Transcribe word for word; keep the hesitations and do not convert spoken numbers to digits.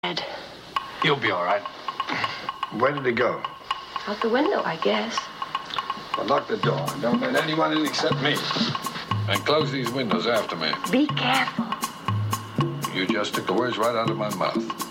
Dad. You'll be all right. Where did he go? Out the window, I guess. Well, lock the door. Don't let anyone in except me. And close these windows after me. Be careful. You just took the words right out of my mouth.